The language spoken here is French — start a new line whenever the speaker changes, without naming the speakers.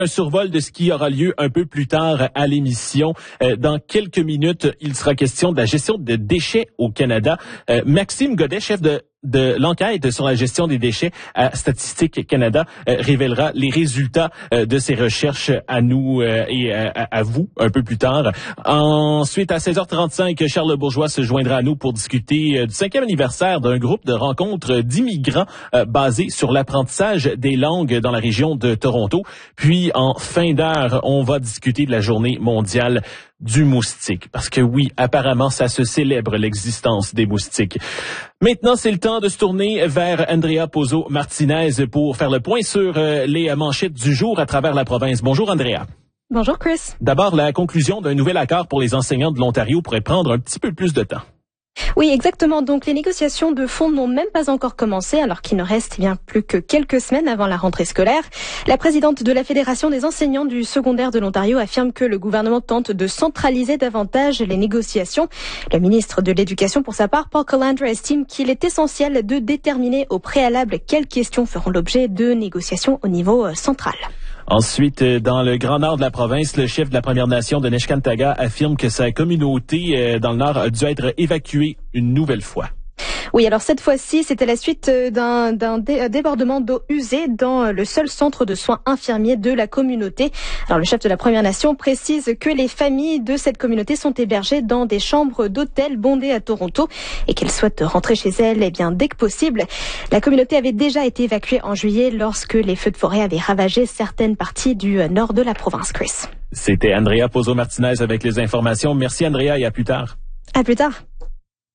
Un survol de ce qui aura lieu un peu plus tard à l'émission. Dans quelques minutes, il sera question de la gestion de déchets au Canada. Maxime Godet, chef de l'enquête sur la gestion des déchets à Statistique Canada, révélera les résultats de ses recherches à nous et à vous un peu plus tard. Ensuite, à 16h35, Charles Bourgeois se joindra à nous pour discuter du 5e anniversaire d'un groupe de rencontres d'immigrants basé sur l'apprentissage des langues dans la région de Toronto. Puis, en fin d'heure, on va discuter de la journée mondiale du moustique. Parce que oui, apparemment, ça se célèbre l'existence des moustiques. Maintenant, c'est le temps de se tourner vers Andrea Pozzo-Martinez pour faire le point sur les manchettes du jour à travers la province. Bonjour, Andrea.
Bonjour, Chris.
D'abord, la conclusion d'un nouvel accord pour les enseignants de l'Ontario pourrait prendre un petit peu plus de temps.
Oui, exactement. Donc, les négociations de fonds n'ont même pas encore commencé, alors qu'il ne reste bien plus que quelques semaines avant la rentrée scolaire. La présidente de la Fédération des enseignants du secondaire de l'Ontario affirme que le gouvernement tente de centraliser davantage les négociations. Le ministre de l'Éducation, pour sa part, Paul Calandra, estime qu'il est essentiel de déterminer au préalable quelles questions feront l'objet de négociations au niveau central.
Ensuite, dans le Grand Nord de la province, le chef de la Première Nation de Neshkantaga affirme que sa communauté dans le Nord a dû être évacuée une nouvelle fois.
Oui, alors cette fois-ci, c'était la suite d'un débordement d'eau usée dans le seul centre de soins infirmiers de la communauté. Alors le chef de la Première Nation précise que les familles de cette communauté sont hébergées dans des chambres d'hôtel bondées à Toronto et qu'elles souhaitent rentrer chez elles dès que possible. La communauté avait déjà été évacuée en juillet lorsque les feux de forêt avaient ravagé certaines parties du nord de la province, Chris.
C'était Andrea Pozzo-Martinez avec les informations. Merci Andrea et à plus tard.
À plus tard.